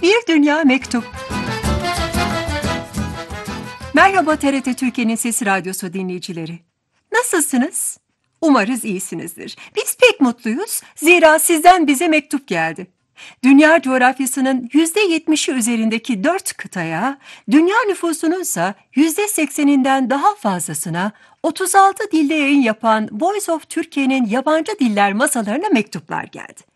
Bir Dünya Mektup. Merhaba TRT Türkiye'nin Sesi Radyosu dinleyicileri. Nasılsınız? Umarız iyisinizdir. Biz pek mutluyuz, zira sizden bize mektup geldi. Dünya coğrafyasının %70'i üzerindeki 4 kıtaya, dünya nüfusununsa %80'inden daha fazlasına 36 dilde yayın yapan Voice of Türkiye'nin yabancı diller masalarına mektuplar geldi.